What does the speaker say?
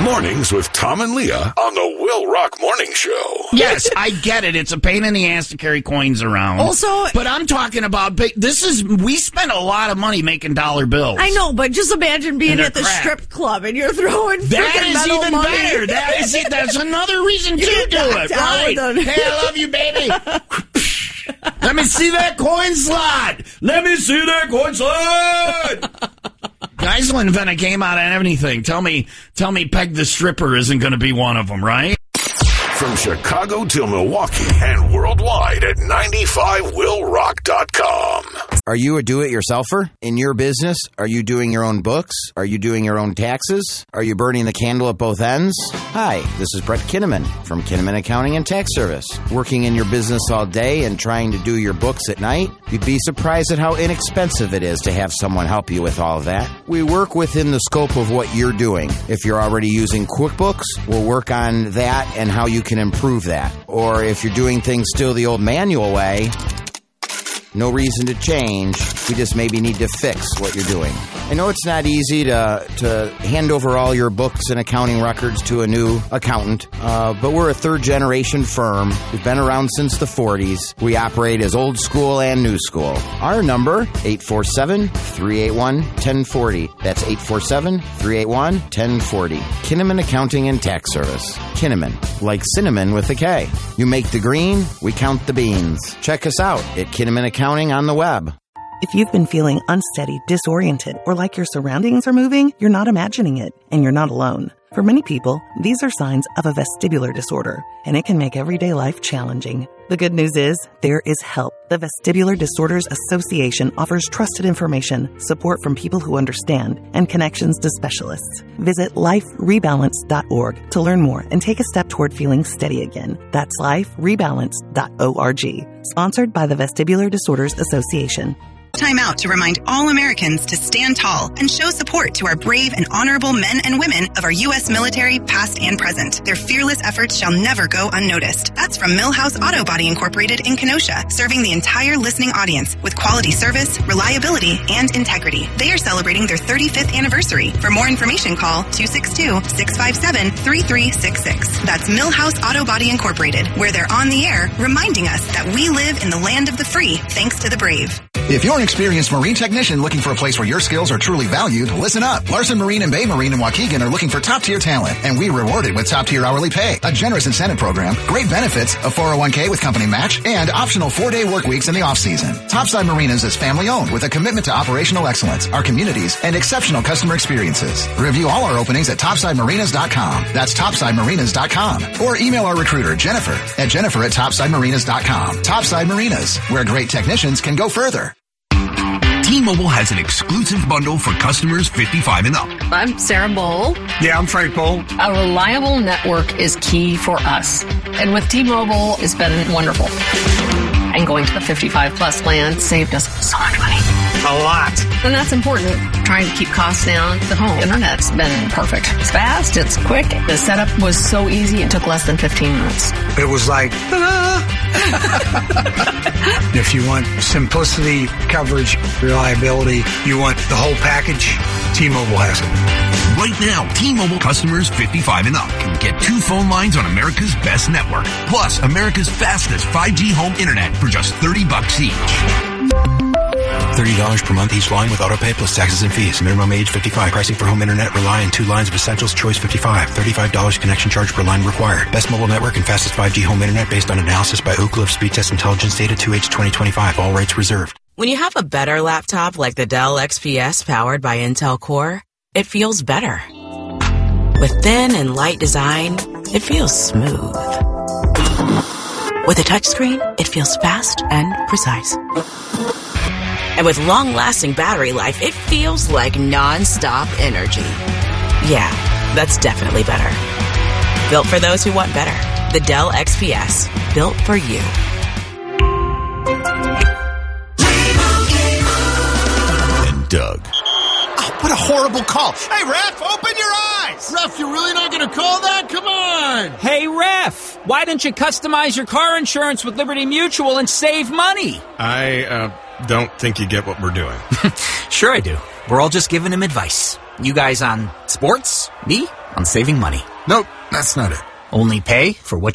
Mornings with Tom and Leah on the Will Rock Morning Show. Yes, I get it. It's a pain in the ass to carry coins around. Also, but I'm talking about we spend a lot of money making dollar bills. I know, but just imagine being at the strip club and you're throwing freaking metal even money. Better. That's another reason to do it. Right. Hey, I love you, baby. Let me see that coin slide. Let me see that coin slide. Guys will invent a game out of anything. Tell me Peg the Stripper isn't going to be one of them, right? From Chicago to Milwaukee and worldwide at 95willrock.com. Are you a do-it-yourselfer in your business? Are you doing your own books? Are you doing your own taxes? Are you burning the candle at both ends? Hi, this is Brett Kinnaman from Kinnaman Accounting and Tax Service. Working in your business all day and trying to do your books at night? You'd be surprised at how inexpensive it is to have someone help you with all of that. We work within the scope of what you're doing. If you're already using QuickBooks, we'll work on that and how you can improve that. Or if you're doing things still the old manual way, no reason to change. We just maybe need to fix what you're doing. I know it's not easy to hand over all your books and accounting records to a new accountant, but we're a third-generation firm. We've been around since the 40s. We operate as old school and new school. Our number, 847-381-1040. That's 847-381-1040. Kinnaman Accounting and Tax Service. Kinnaman, like cinnamon with a K. You make the green, we count the beans. Check us out at Kinnaman Accounting on the web. If you've been feeling unsteady, disoriented, or like your surroundings are moving, you're not imagining it, and you're not alone. For many people, these are signs of a vestibular disorder, and it can make everyday life challenging. The good news is, there is help. The Vestibular Disorders Association offers trusted information, support from people who understand, and connections to specialists. Visit liferebalance.org to learn more and take a step toward feeling steady again. That's liferebalance.org. Sponsored by the Vestibular Disorders Association. Time out to remind all Americans to stand tall and show support to our brave and honorable men and women of our U.S. military, past and present. Their fearless efforts shall never go unnoticed. That's from Millhouse Auto Body Incorporated in Kenosha, serving the entire listening audience with quality service, reliability, and integrity. They are celebrating their 35th anniversary. For more information, call 262-657-3366. That's Millhouse Auto Body Incorporated, where they're on the air, reminding us that we live in the land of the free, thanks to the brave. If you're an experienced marine technician looking for a place where your skills are truly valued, listen up. Larson Marine and Bay Marine in Waukegan are looking for top-tier talent, and we reward it with top-tier hourly pay, a generous incentive program, great benefits, a 401k with company match, and optional 4-day work weeks in the off-season. Topside Marinas is family-owned with a commitment to operational excellence, our communities, and exceptional customer experiences. Review all our openings at topsidemarinas.com. That's topsidemarinas.com. Or email our recruiter, Jennifer at topsidemarinas.com. Topside Marinas, where great technicians can go further. T-Mobile has an exclusive bundle for customers 55 and up. I'm Sarah Bowl. Yeah, I'm Frank Bowl. A reliable network is key for us. And with T-Mobile, it's been wonderful. And going to the 55-plus plan saved us so much money. A lot. And that's important. Trying to keep costs down. The home internet's been perfect. It's fast. It's quick. The setup was so easy. It took less than 15 minutes. It was like, ta-da! If you want simplicity, coverage, reliability, you want the whole package, T-Mobile has it. Right now, T-Mobile customers 55 and up can get 2 phone lines on America's best network, plus America's fastest 5G home internet for just $30 each. $30 per month each line with autopay plus taxes and fees. Minimum age 55. Pricing for home internet rely on 2 lines of Essentials Choice 55. $35 connection charge per line required. Best mobile network and fastest 5G home internet based on analysis by Ookla of Speed Test Intelligence data 2H 2025. All rates reserved. When you have a better laptop like the Dell XPS powered by Intel Core, it feels better. With thin and light design, it feels smooth. With a touchscreen, it feels fast and precise. And with long-lasting battery life, it feels like non-stop energy. Yeah, that's definitely better. Built for those who want better. The Dell XPS. Built for you. And Doug. Oh, what a horrible call. Hey, Ref, open your eyes. Ref, you're really not going to call that? Come on. Hey, Ref, why don't you customize your car insurance with Liberty Mutual and save money? I don't think you get what we're doing. Sure I do. We're all just giving him advice. You guys on sports, me on saving money. Nope, that's not it. Only pay for what